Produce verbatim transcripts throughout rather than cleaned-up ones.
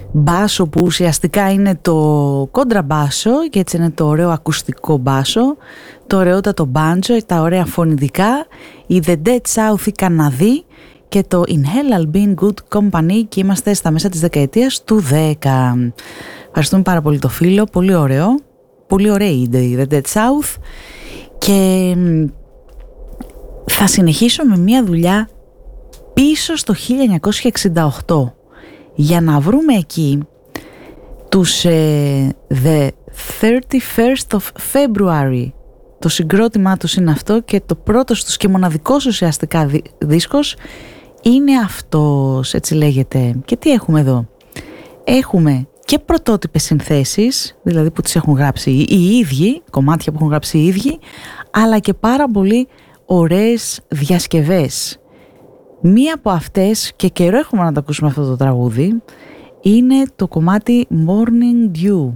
μπάσο που ουσιαστικά είναι το κόντραμπάσο και έτσι είναι το ωραίο ακουστικό μπάσο, το ωραιότατο μπάντζο, τα ωραία φωνητικά, οι The Dead South οι Καναδοί και το In Hell I'll Be in Good Company, και είμαστε στα μέσα της δεκαετίας του δέκα. Ευχαριστούμε πάρα πολύ το φίλο, πολύ ωραίο, πολύ ωραίοι οι The Dead South. Και θα συνεχίσω με μια δουλειά πίσω στο χίλια εννιακόσια εξήντα οκτώ για να βρούμε εκεί τους ε, The thirty-first of February. Το συγκρότημά τους είναι αυτό και το πρώτος τους και μοναδικός ουσιαστικά δι- δίσκος είναι αυτός, έτσι λέγεται. Και τι έχουμε εδώ? Έχουμε και πρωτότυπες συνθέσεις, δηλαδή που τις έχουν γράψει οι ίδιοι, κομμάτια που έχουν γράψει οι ίδιοι, αλλά και πάρα πολύ ωραίες διασκευές. Μία από αυτές, και καιρό έχουμε να το ακούσουμε αυτό το τραγούδι, είναι το κομμάτι Morning Dew,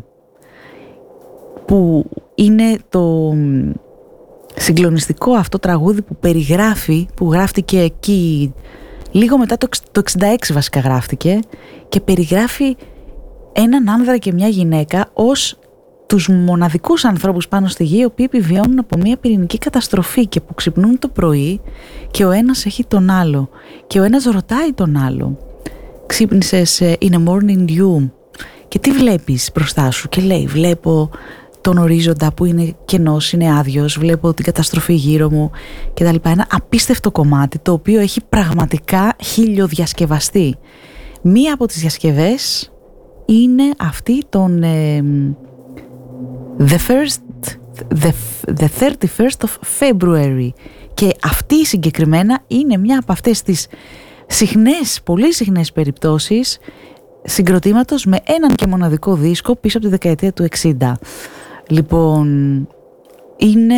που είναι το συγκλονιστικό αυτό τραγούδι που περιγράφει, που γράφτηκε εκεί λίγο μετά το, το εξήντα έξι βασικά γράφτηκε, και περιγράφει έναν άνδρα και μια γυναίκα ως τους μοναδικούς ανθρώπους πάνω στη γη οι οποίοι επιβιώνουν από μια πυρηνική καταστροφή και που ξυπνούν το πρωί και ο ένας έχει τον άλλο και ο ένας ρωτάει τον άλλο, ξύπνησες in a morning dew και τι βλέπεις μπροστά σου? Και λέει, βλέπω τον ορίζοντα που είναι κενός, είναι άδειος, βλέπω την καταστροφή γύρω μου και τα λοιπά. Ένα απίστευτο κομμάτι το οποίο έχει πραγματικά χιλιοδιασκευαστεί. Μία από τις διασκευές είναι αυτή των ε, the, first, the, the thirty-first of February, και αυτή συγκεκριμένα είναι μια από αυτές τις συχνές, πολύ συχνές περιπτώσεις συγκροτήματος με έναν και μοναδικό δίσκο πίσω από τη δεκαετία του εξήντα. Λοιπόν, είναι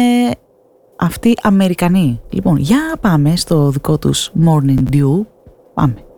αυτοί Αμερικανοί. Λοιπόν, για πάμε στο δικό τους Morning Dew. Πάμε.